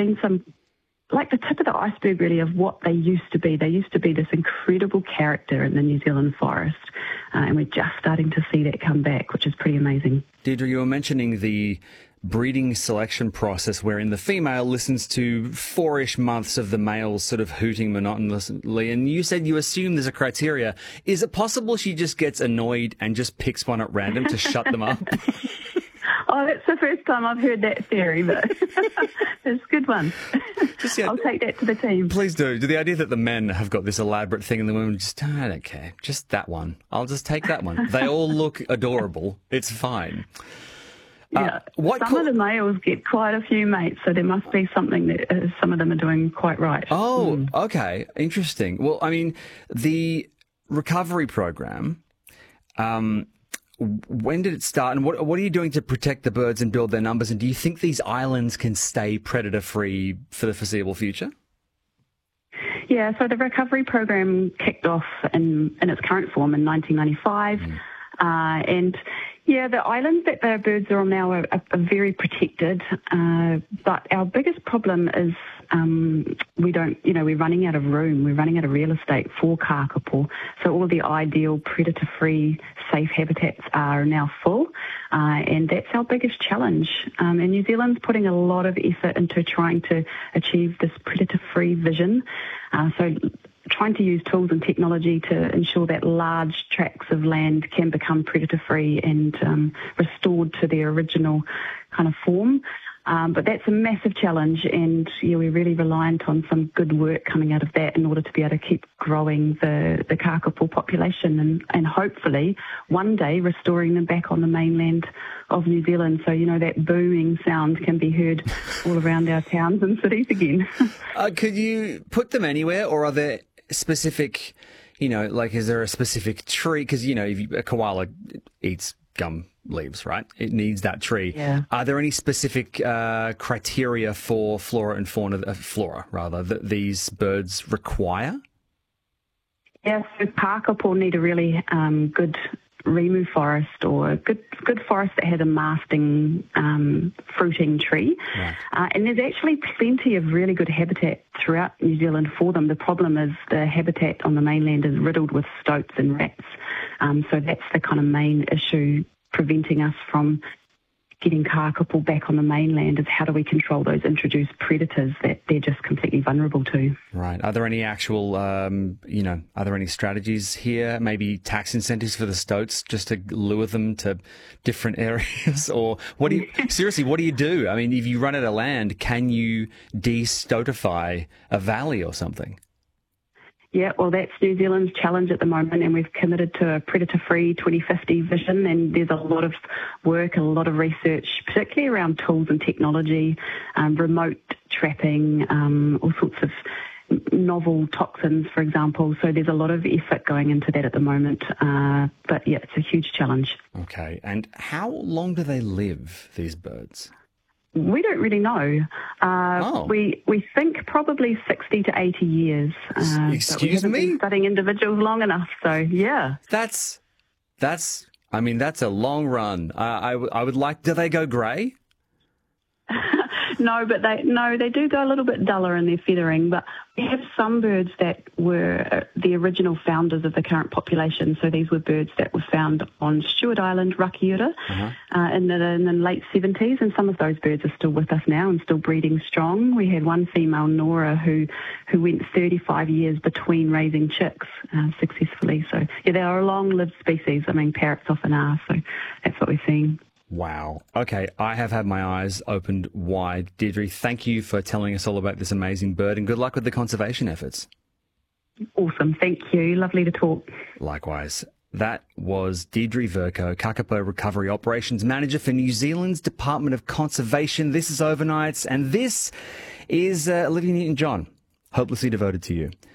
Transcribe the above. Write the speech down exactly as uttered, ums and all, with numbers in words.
seen some, like the tip of the iceberg really of what they used to be. They used to be this incredible character in the New Zealand forest, uh, and we're just starting to see that come back, which is pretty amazing. Deirdre, you were mentioning the breeding selection process wherein the female listens to four-ish months of the males sort of hooting monotonously, and you said you assume there's a criteria. Is it possible she just gets annoyed and just picks one at random to shut them up? Oh, that's the first time I've heard that theory, but it's a good one. Just, yeah, I'll take that to the team. Please do. The idea that the men have got this elaborate thing and the women just, I don't care, just that one. I'll just take that one. They all look adorable. It's fine. Yeah, uh, what some co- of the males get quite a few mates, so there must be something that uh, some of them are doing quite right. Oh, mm. okay, interesting. Well, I mean, the recovery program, um, when did it start, and what what are you doing to protect the birds and build their numbers? And do you think these islands can stay predator-free for the foreseeable future? Yeah, so the recovery program kicked off in, in its current form in nineteen ninety-five, mm. uh, and yeah, the islands that the birds are on now are, are very protected, uh, but our biggest problem is um, we don't, you know, we're running out of room, we're running out of real estate for kakapo, so all the ideal predator-free safe habitats are now full, uh, and that's our biggest challenge. Um, and New Zealand's putting a lot of effort into trying to achieve this predator-free vision, uh, so trying to use tools and technology to ensure that large tracts of land can become predator-free and um, restored to their original kind of form. Um, but that's a massive challenge, and yeah, we're really reliant on some good work coming out of that in order to be able to keep growing the, the kakapo population and, and hopefully one day restoring them back on the mainland of New Zealand. So, you know, that booming sound can be heard all around our towns and cities again. uh, could you put them anywhere, or are there specific, you know, like is there a specific tree? Because, you know, if you, a koala eats gum leaves, right? It needs that tree. Yeah. Are there any specific uh, criteria for flora and fauna, uh, flora rather, that these birds require? Yes, yeah, so kakapo need a really um, good rimu forest or a good good forest that has a masting um, fruiting tree. Right. Uh, and there's actually plenty of really good habitat throughout New Zealand for them. The problem is the habitat on the mainland is riddled with stoats and rats. Um, so that's the kind of main issue preventing us from getting kakapo back on the mainland, is how do we control those introduced predators that they're just completely vulnerable to. Right. Are there any actual, um, you know, are there any strategies here? Maybe tax incentives for the stoats just to lure them to different areas? Or what do you, seriously, what do you do? I mean, if you run out of land, can you de-stoatify a valley or something? Yeah, well, that's New Zealand's challenge at the moment, and we've committed to a predator-free twenty fifty vision, and there's a lot of work, a lot of research, particularly around tools and technology, um, remote trapping, um, all sorts of novel toxins, for example. So there's a lot of effort going into that at the moment, uh, but yeah, it's a huge challenge. Okay, and how long do they live, these birds? We don't really know. Uh, oh. We we think probably sixty to eighty years. Uh, Excuse but we haven't me? been studying individuals long enough, so yeah. That's, that's, I mean, that's a long run. Uh, I, w- I would like, do they go grey? No, but they no, they do go a little bit duller in their feathering. But we have some birds that were the original founders of the current population. So these were birds that were found on Stewart Island, Rakiura, uh-huh. uh, in, the, in the late seventies, and some of those birds are still with us now and still breeding strong. We had one female, Nora, who who went thirty-five years between raising chicks uh, successfully. So yeah, they are a long-lived species. I mean, parrots often are. So that's what we're seeing. Wow. Okay, I have had my eyes opened wide. Deirdre, thank you for telling us all about this amazing bird, and good luck with the conservation efforts. Awesome. Thank you. Lovely to talk. Likewise. That was Deirdre Vercoe, Kakapo Recovery Operations Manager for New Zealand's Department of Conservation. This is Overnights, and this is uh, Olivia Newton-John, hopelessly devoted to you.